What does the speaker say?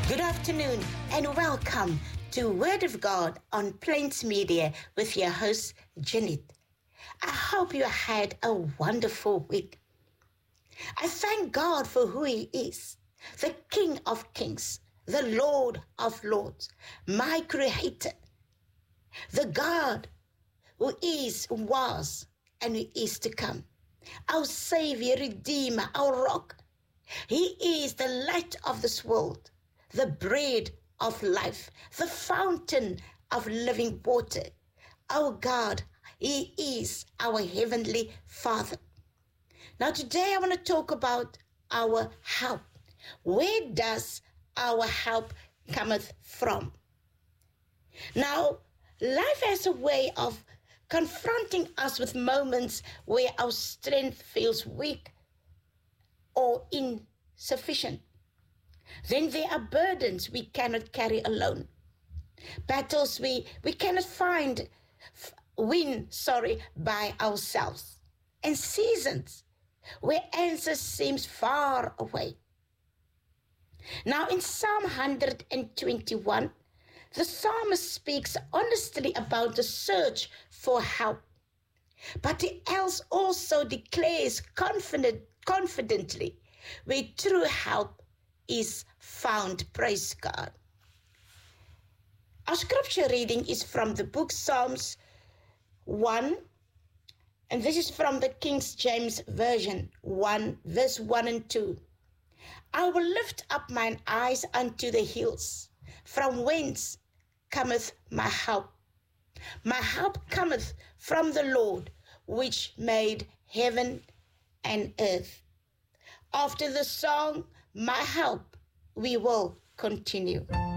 Good afternoon and welcome to Word of God on Plains Media with your host, Janet. I hope you had a wonderful week. I thank God for who He is, the King of Kings, the Lord of Lords, my Creator, the God who is, who was, and who is to come, our Savior, Redeemer, our Rock. He is the light of this world, the bread of life, the fountain of living water. Our God, He is our Heavenly Father. Now today I want to talk about our help. Where does our help cometh from? Now, life has a way of confronting us with moments where our strength feels weak or insufficient. Then there are burdens we cannot carry alone. Battles we cannot win by ourselves. And seasons where answers seems far away. Now in Psalm 121, the psalmist speaks honestly about the search for help. But he else also declares confidently where true help is found. Praise God. Our scripture reading is from the book Psalms 1, and this is from the King James Version 1, verse 1 and 2. I will lift up mine eyes unto the hills, from whence cometh my help. My help cometh from the Lord, which made heaven and earth. After the song, My Help, we will continue.